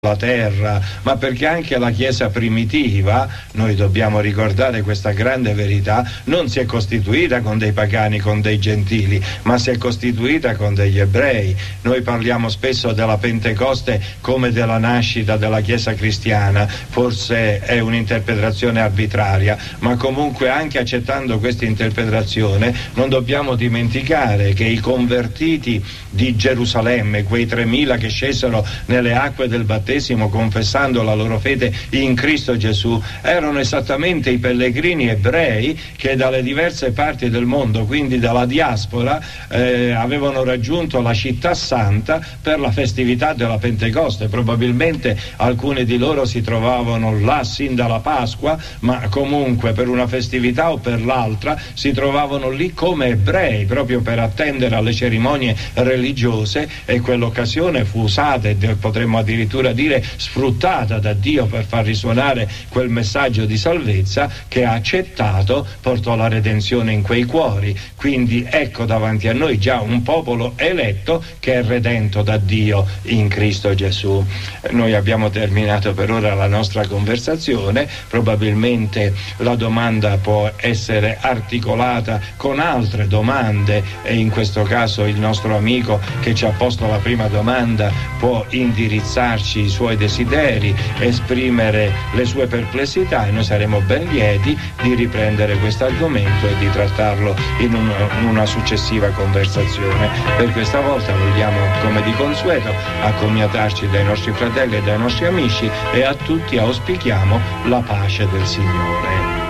la terra, ma perché anche la Chiesa primitiva, noi dobbiamo ricordare questa grande verità, non si è costituita con dei pagani, con dei gentili, ma si è costituita con degli ebrei. Noi parliamo spesso della Pentecoste come della nascita della Chiesa cristiana, forse è un'interpretazione arbitraria, ma comunque anche accettando questa interpretazione non dobbiamo dimenticare che i convertiti di Gerusalemme, quei 3.000 che scesero nelle acque del battesimo confessando la loro fede in Cristo Gesù, erano esattamente i pellegrini ebrei che dalle diverse parti del mondo, quindi dalla diaspora, avevano raggiunto la città santa per la festività della Pentecoste. Probabilmente alcuni di loro si trovavano là sin dalla Pasqua, ma comunque per una festività o per l'altra si trovavano lì come ebrei, proprio per attendere alle cerimonie religiose, e quell'occasione fu usata e potremmo addirittura dire sfruttata da Dio per far risuonare quel messaggio di salvezza che ha accettato, portò la redenzione in quei cuori. Quindi ecco davanti a noi già un popolo eletto che è redento da Dio in Cristo Gesù. Noi abbiamo terminato per ora la nostra conversazione, probabilmente la domanda può essere articolata con altre domande e in questo caso il nostro amico che ci ha posto la prima domanda può indirizzarci i suoi desideri, esprimere le sue perplessità, e noi saremo ben lieti di riprendere questo argomento e di trattarlo in una successiva conversazione. Per questa volta vogliamo, come di consueto, accomiatarci dai nostri fratelli e dai nostri amici, e a tutti auspichiamo la pace del Signore.